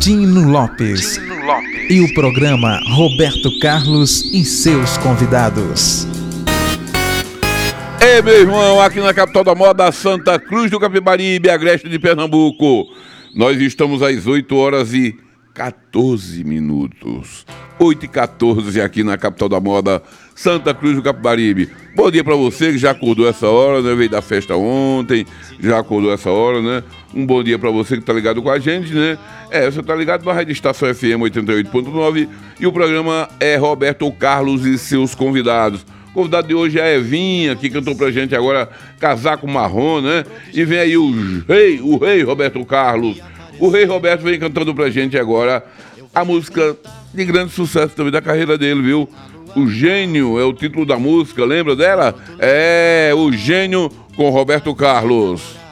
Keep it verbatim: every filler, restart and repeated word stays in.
Dino Lopes. Dino Lopes. E o programa Roberto Carlos e seus convidados. Ei, meu irmão, aqui na capital da moda, Santa Cruz do Capibaribe, Agreste de Pernambuco. Nós estamos às oito horas e quatorze minutos. oito e quatorze aqui na capital da moda, Santa Cruz do Capibaribe. Bom dia pra você que já acordou essa hora, né? Veio da festa ontem, já acordou essa hora, né? Um bom dia pra você que tá ligado com a gente, né? É, você tá ligado na Rádio Estação F M oitenta e oito ponto nove e o programa é Roberto Carlos e seus convidados. O convidado de hoje é a Evinha, que cantou pra gente agora Casaco Marrom, né? E vem aí o rei, o rei Roberto Carlos. O rei Roberto vem cantando pra gente agora a música de grande sucesso também da carreira dele, viu? O Gênio é o título da música, lembra dela? É, O Gênio com Roberto Carlos.